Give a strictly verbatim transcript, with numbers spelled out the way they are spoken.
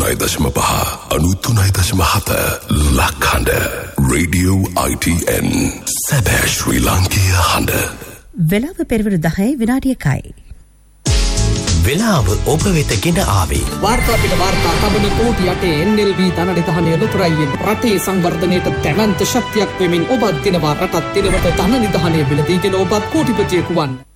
අනූතුනයි දශම පහ අනූතුනයි දශම හත ලක්හඬ රේඩියෝ I T N සැබෑ ශ්‍රී ලාංකීය හඬ. වෙලාව පෙරවරු දහය විනාඩියකයි. වෙලාව ඔබ වෙත ගෙන ආවේ වාර්තා පිට වාර්තා තබන කෝටි යටේ N L B ධනනිධානය ලොතරැයියෙන් රටේ සංවර්ධනයට දැවැන්ත ශක්තියක් වෙමින් ඔබත් දිනවා රටත් දිනවට ධන නිධානය බිලදීගෙන ඔබත් කෝටිපතියෙකු වන්න.